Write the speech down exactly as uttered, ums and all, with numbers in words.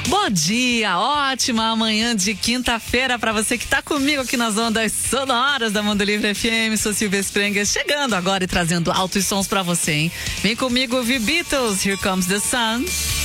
Bom dia, ótima manhã de quinta-feira para você que está comigo aqui nas ondas sonoras da Mundo Livre F M. Sou Silvia Sprenger, chegando agora e trazendo altos sons para você, hein? Vem comigo ouvir Beatles, Here Comes the Sun.